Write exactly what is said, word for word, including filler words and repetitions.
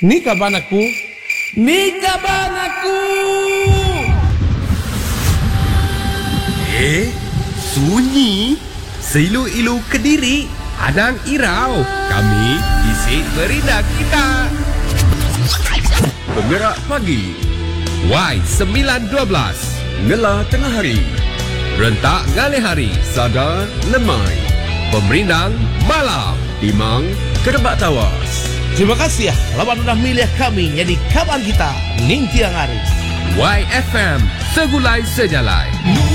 Ni kaban aku. Ni kaban aku. Eh, sunyi. Seilu-ilu Kediri, Adang Irau. Kami isi merindah kita. Penggerak pagi. Y sembilan dua belas. Ngela tengah hari. Rentak ngalih hari. Sada lemai. Pemerindang malam. Timang kerebak tawas. Terima kasih ya lawan udah milih kami jadi kawan kita ning tiang hari. Y F M segulai sejalai.